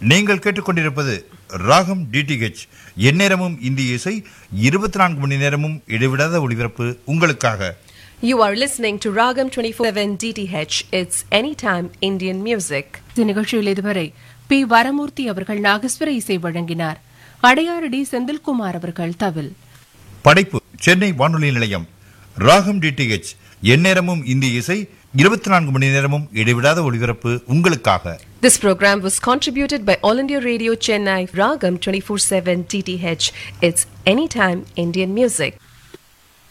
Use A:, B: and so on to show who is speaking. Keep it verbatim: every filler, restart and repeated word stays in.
A: நீங்கள் கேட்டுக்கொண்டிருப்பது ராகம் டிடிஹெச், எந்நேரமும் இந்திய இசை, இருபத்தி நான்கு மணி நேரமும் இடைவிடாத ஒளிபரப்பு உங்களுக்காக.
B: You are listening to Ragam twenty-four seven D T H. It's anytime Indian music.
C: இந்த நிகழ்ச்சியில் இதுவரை பி வரமூர்த்தி அவர்கள் நாகஸ்வர இசை வழங்கினார். அடையாரடி செந்தில்குமார் அவர்கள் தவில்.
A: படைப்பு சென்னை வானொலி நிலையம். ராகம் டிடிஹெச், எந்நேரமும் இந்திய இசை, இருபத்தி நான்கு மணி நேரமும் இடைவிடாத ஒளிபரப்பு உங்களுக்காக.
B: This program was contributed by All India Radio Chennai, Ragam twenty-four seven D T H. It's anytime Indian music.